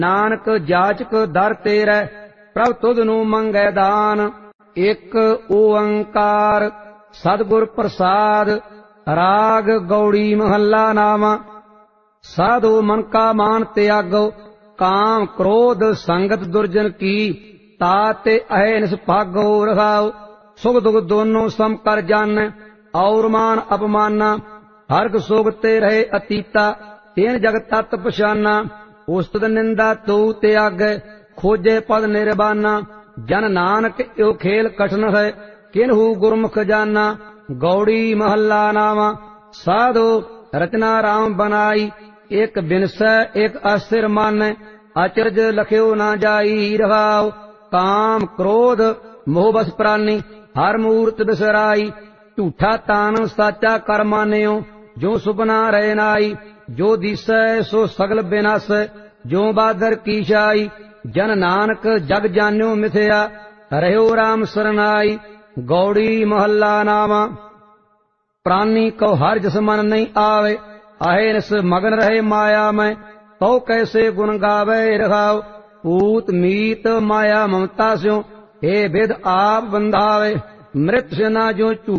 नानक जाचक दर तेरै प्रभ तुधनु मंगै दान। एक ओंकार सतगुर प्रसाद। राग गौड़ी महला नामा। साधु मन का मान त्यागो काम क्रोध संगत दुर्जन की। ताते अहनिस भागो रखाओ सुख दुख दोनों सम कर जान। और मान अपमाना हर्ग सोगते रहे अतीता। तेन जग तत् पछाना उस्तद निंदा तू त्याग। खोजे पद निर्बाना जन नानक यो खेल कठिन है। किन्हु गुरमुख जाना। गौड़ी महला नामा। साधु रचना राम बनाई एक बिनसै एक अस्थिर मन। अचरज लख्यो न जाई रहाओ काम क्रोध मोह बस प्राणी। हर मूर्त बिसराई झूठा तान साचा कर मान्यो। जो सुपना रहे नाई जो दिसै सो सगल बिनाश। जो बादर की शाई जन नानक जग जान्यो मिथ्या। रहो राम सरनाई। गौड़ी महला नामा। प्राणी को हर जस मन नहीं आवे। अहेनिस मगन रहे माया में तो कैसे गुण गावे रखाओ। पूत मीत माया ममता स्यो हे विद आप बंधावे। मृत से ना जो